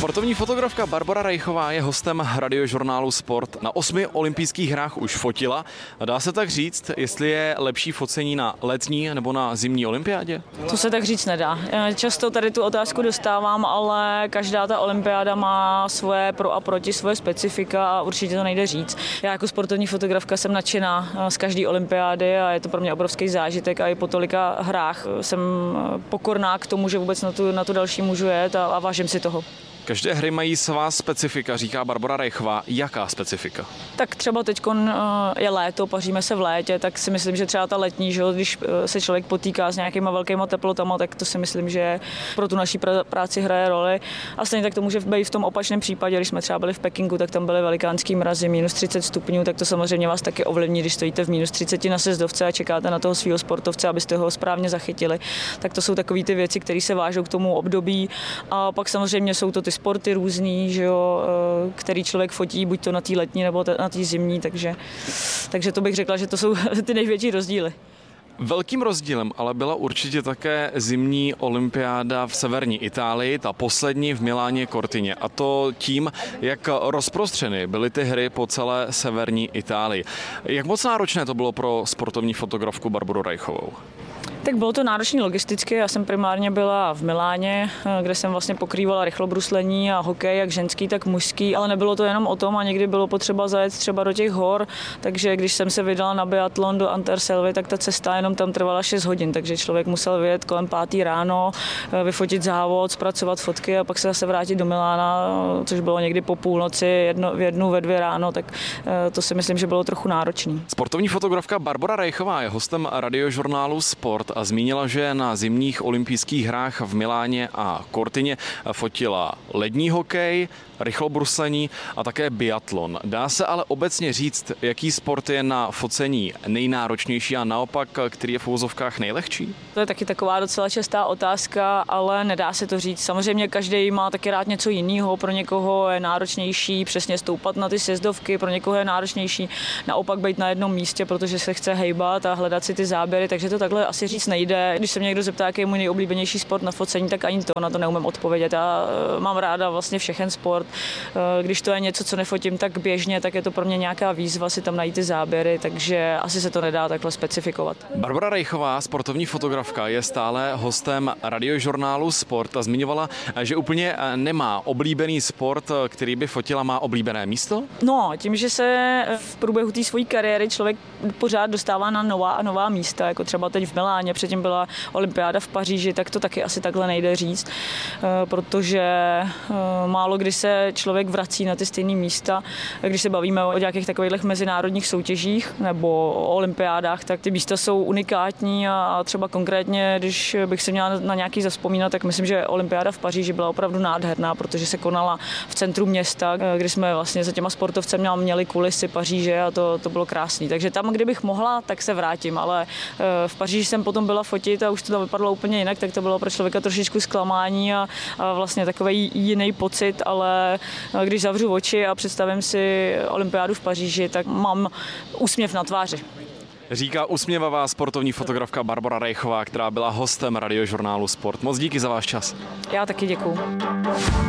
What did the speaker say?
Sportovní fotografka Barbora Rejchová je hostem radiožurnálu Sport. Na 8 olympijských hrách už fotila. Dá se tak říct, jestli je lepší focení na letní nebo na zimní olympiádě? To se tak říct nedá. Často tady tu otázku dostávám, ale každá ta olympiáda má svoje pro a proti, svoje specifika a určitě to nejde říct. Já jako sportovní fotografka jsem nadšená z každé olympiády a je to pro mě obrovský zážitek a i po tolika hrách jsem pokorná k tomu, že vůbec na tu další můžu jet a vážím si toho. Každé hry mají svá specifika, říká Barbora Rejchová. Jaká specifika? Tak třeba teď je léto, paříme se v létě, tak si myslím, že třeba ta letní, že když se člověk potýká s nějakýma velkýma teplotama, tak to si myslím, že pro tu naší práci hraje roli. A stejně tak to může být v tom opačném případě, když jsme třeba byli v Pekingu, tak tam byly velikánský mrazy, minus 30 stupňů, tak to samozřejmě vás taky ovlivní, když stojíte v minus 30 na sjezdovce a čekáte na toho svého sportovce, abyste ho správně zachytili. Tak to jsou takové ty věci, které se vážou k tomu období. A pak samozřejmě jsou to ty sporty různý, že jo, který člověk fotí, buď to na té letní nebo na té zimní, takže to bych řekla, že to jsou ty největší rozdíly. Velkým rozdílem ale byla určitě také zimní olympiáda v severní Itálii, ta poslední v Miláně Cortině. A to tím, jak rozprostřeny byly ty hry po celé severní Itálii. Jak moc náročné to bylo pro sportovní fotografku Barboru Rejchovou? Tak bylo to náročné logisticky, já jsem primárně byla v Miláně, kde jsem vlastně pokrývala rychlobruslení a hokej, jak ženský, tak mužský, ale nebylo to jenom o tom a někdy bylo potřeba zajet třeba do těch hor, takže když jsem se vydala na biatlon do Anterselvy, tak ta cesta jenom tam trvala 6 hodin, takže člověk musel vyjet kolem 5. ráno, vyfotit závod, zpracovat fotky a pak se zase vrátit do Milána, což bylo někdy po půlnoci, v 1, ve 2 ráno, tak to si myslím, že bylo trochu náročné. Sportovní fotografka Barbora Rejchová je hostem radiožurnálu Sport a zmínila, že na zimních olympijských hrách v Miláně a Cortině fotila lední hokej, rychlobruslení a také biatlon. Dá se ale obecně říct, jaký sport je na focení nejnáročnější a naopak, který je v uvozovkách nejlehčí? To je taky taková docela častá otázka, ale nedá se to říct. Samozřejmě každý má taky rád něco jiného, pro někoho je náročnější přesně stoupat na ty sjezdovky, pro někoho je náročnější naopak být na jednom místě, protože se chce hejbat a hledat si ty záběry, takže to takhle asi říct nejde. Když se mě někdo zeptá, jaký je můj nejoblíbenější sport na focení, tak ani to na to neumím odpovědět. Já mám ráda vlastně všechen sport. Když to je něco, co nefotím tak běžně, tak je to pro mě nějaká výzva si tam najít ty záběry, takže asi se to nedá takhle specifikovat. Barbora Rejchová, sportovní fotografka, je stále hostem radiožurnálu Sport a zmiňovala, že úplně nemá oblíbený sport, který by fotila, má oblíbené místo? No, tím, že se v průběhu té své kariéry člověk pořád dostává na nová a nová místa, jako třeba teď v Miláně, předtím byla olympiáda v Paříži, tak to taky asi takhle nejde říct, protože málo kdy se člověk vrací na ty stejné místa. Když se bavíme o nějakých takových mezinárodních soutěžích nebo o olympiádách, tak ty místa jsou unikátní a třeba konkrétně, když bych se měla na nějaký zavzpomínat, tak myslím, že olympiáda v Paříži byla opravdu nádherná, protože se konala v centru města, kdy jsme vlastně za těma sportovcem měli kulisy Paříže a to bylo krásný. Takže tam, kdybych mohla, tak se vrátím, ale v Paříži jsem potom byla fotit a už to tam vypadalo úplně jinak, tak to bylo pro člověka trošičku zklamání a vlastně takový jiný pocit, ale když zavřu oči a představím si olympiádu v Paříži, tak mám úsměv na tváři. Říká usměvavá sportovní fotografka Barbora Rejchová, která byla hostem radiožurnálu Sport. Moc díky za váš čas. Já taky děkuju.